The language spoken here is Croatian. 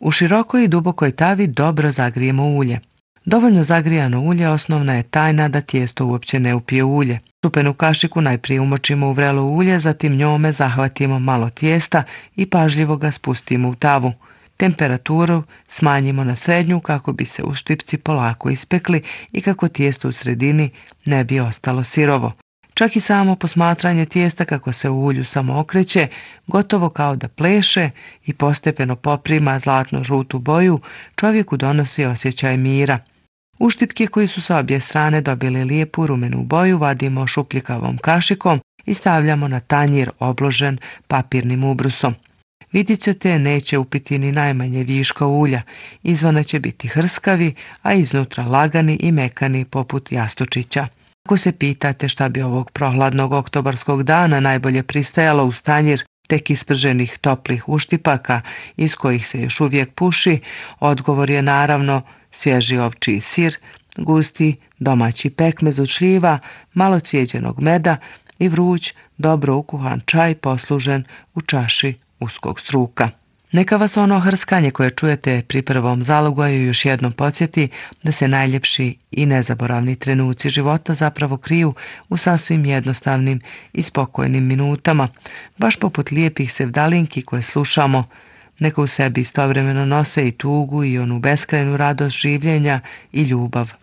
U širokoj i dubokoj tavi dobro zagrijemo ulje. Dovoljno zagrijano ulje osnovna je tajna da tijesto uopće ne upije ulje. Supenu kašiku najprije umočimo u vrelo ulje, zatim njome zahvatimo malo tijesta i pažljivo ga spustimo u tavu. Temperaturu smanjimo na srednju kako bi se uštipci polako ispekli i kako tijesto u sredini ne bi ostalo sirovo. Čak i samo posmatranje tijesta kako se u ulju samo okreće, gotovo kao da pleše i postepeno poprima zlatno-žutu boju, čovjeku donosi osjećaj mira. Uštipke koji su sa obje strane dobili lijepu rumenu boju vadimo šupljikavom kašikom i stavljamo na tanjir obložen papirnim ubrusom. Vidjet ćete, neće upiti ni najmanje viška ulja, izvana će biti hrskavi, a iznutra lagani i mekani poput jastučića. Ako se pitate šta bi ovog prohladnog oktobarskog dana najbolje pristajalo uz tanjir tek isprženih toplih uštipaka iz kojih se još uvijek puši, odgovor je naravno svježi ovčji sir, gusti domaći pekmez od šljiva, malo cijeđenog meda i vruć, dobro ukuhan čaj poslužen u čaši uskog struka. Neka vas ono hrskanje koje čujete pri prvom zalogaju još jednom podsjeti da se najljepši i nezaboravni trenuci života zapravo kriju u sasvim jednostavnim i spokojnim minutama, baš poput lijepih sevdalinki koje slušamo. Neka u sebi istovremeno nose i tugu i onu beskrajnu radost življenja i ljubav